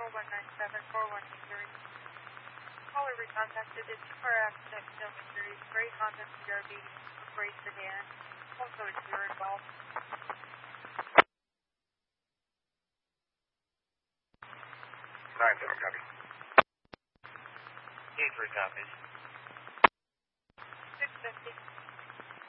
4197-4183. Caller recontacted is car accident, no injuries, gray Honda CRV, gray sedan, also a deer involved. 9-7 copy. 8-3 copies. 650.